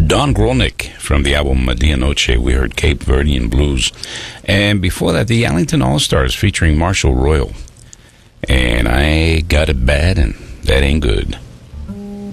Don Grolnick from the album Media Noche. We heard Cape Verdean Blues. And before that, the Allington All-Stars featuring Marshall Royal. And I got it bad, and that ain't good.